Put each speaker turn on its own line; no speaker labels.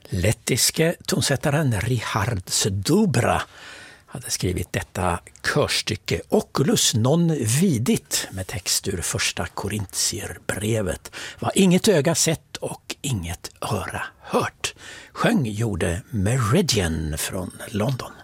Lettiske tonsättaren Richard Sdubra hade skrivit detta körstycke Oculus non vidit med text ur första Korintierbrevet. Vad inget öga sett och inget öra hört. Sjöng gjorde Meridian från London.